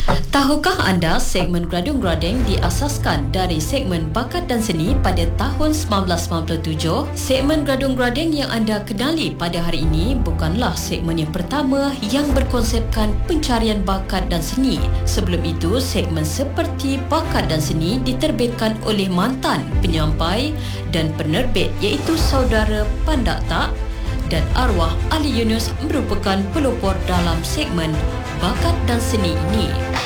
Tahukah anda segmen Gradung Gradeng diasaskan dari segmen Bakat dan Seni pada tahun 1997? Segmen Gradung Gradeng yang anda kenali pada hari ini bukanlah segmen yang pertama yang berkonsepkan pencarian bakat dan seni. Sebelum itu, segmen seperti Bakat dan Seni diterbitkan oleh mantan penyampai dan penerbit iaitu saudara Pandak Tak, dan arwah Ali Yunus merupakan pelopor dalam segmen Bakat dan Seni ini.